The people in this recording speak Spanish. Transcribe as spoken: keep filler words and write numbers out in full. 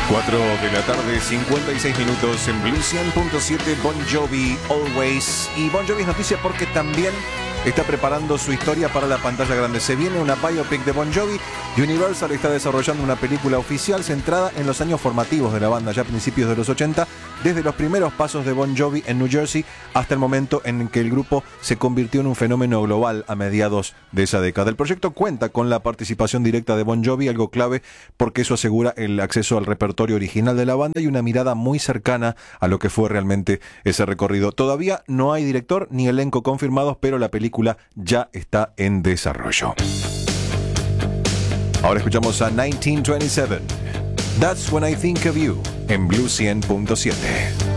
cuatro de la tarde, cincuenta y seis minutos en Blue cien punto siete. Bon Jovi, Always. Y Bon Jovi es noticia porque también está preparando su historia para la pantalla grande. Se viene una biopic de Bon Jovi. Universal está desarrollando una película oficial centrada en los años formativos de la banda, ya a principios de los ochenta, desde los primeros pasos de Bon Jovi en New Jersey hasta el momento en que el grupo se convirtió en un fenómeno global a mediados de esa década. El proyecto cuenta con la participación directa de Bon Jovi, algo clave porque eso asegura el acceso al repertorio original de la banda y una mirada muy cercana a lo que fue realmente ese recorrido. Todavía no hay director ni elenco confirmados, pero la película ya está en desarrollo. Ahora escuchamos a diecinueve veintisiete. That's When I Think of You en Blue cien punto siete.